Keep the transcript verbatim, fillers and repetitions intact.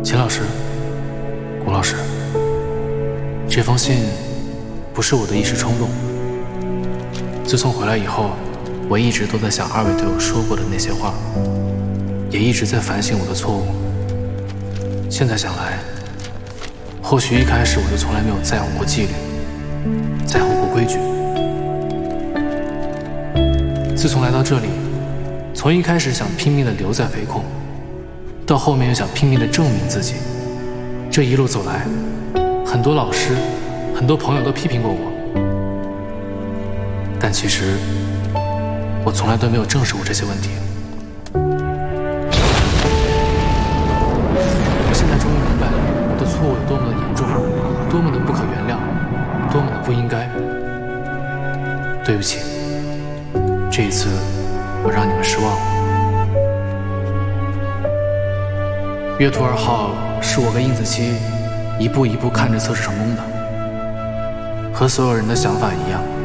秦老师，龚老师，这封信不是我的一时冲动。自从回来以后，我一直都在想二位对我说过的那些话，也一直在反省我的错误。现在想来，或许一开始我就从来没有在乎过纪律，在乎过规矩。自从来到这里，从一开始想拼命地留在飞控，到后面又想拼命地证明自己，这一路走来，很多老师、很多朋友都批评过我，但其实我从来都没有正视过这些问题。我现在终于明白我的错误有多么的严重，多么的不可原谅，多么的不应该。对不起，这一次我让你们失望了。月图二号是我跟殷子期一步一步看着测试成功的，和所有人的想法一样。